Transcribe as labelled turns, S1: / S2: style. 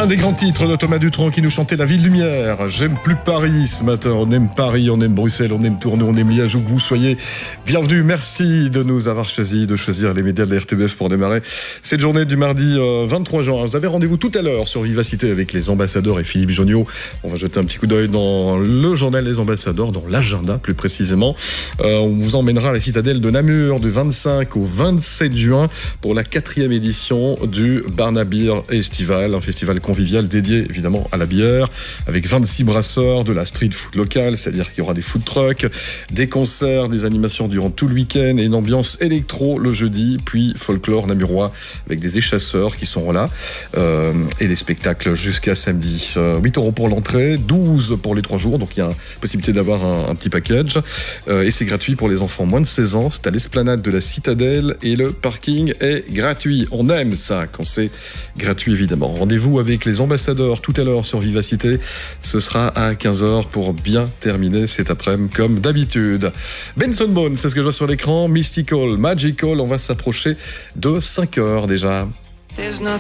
S1: Un des grands titres de Thomas Dutronc qui nous chantait La Ville Lumière. J'aime plus Paris ce matin. On aime Paris, on aime Bruxelles, on aime Tournai, on aime Liège, où que vous soyez. Bienvenue, merci de nous avoir choisi, de choisir les médias de la RTBF pour démarrer cette journée du mardi 23 juin. Vous avez rendez-vous tout à l'heure sur Vivacité avec les ambassadeurs et Philippe Jonniot. On va jeter un petit coup d'œil dans le journal des ambassadeurs, dans l'agenda plus précisément. On vous emmènera à la citadelle de Namur du 25 au 27 juin pour la 4e édition du Barnabir Estival, un festival convivial dédié évidemment à la bière, avec 26 brasseurs, de la street food locale, c'est-à-dire qu'il y aura des food trucks, des concerts, des animations durant tout le week-end et une ambiance électro le jeudi, puis folklore namurois avec des échasseurs qui seront là et des spectacles jusqu'à samedi. 8 € pour l'entrée, 12 pour les 3 jours, donc il y a possibilité d'avoir un petit package et c'est gratuit pour les enfants moins de 16 ans. C'est à l'esplanade de la Citadelle et le parking est gratuit. On aime ça quand c'est gratuit évidemment. Rendez-vous avec les ambassadeurs tout à l'heure sur Vivacité. Ce sera à 15h pour bien terminer cet après-midi comme d'habitude. Benson Boone, c'est ce que je vois sur l'écran. Mystical, Magical, on va s'approcher de 5h déjà.
S2: There's nothing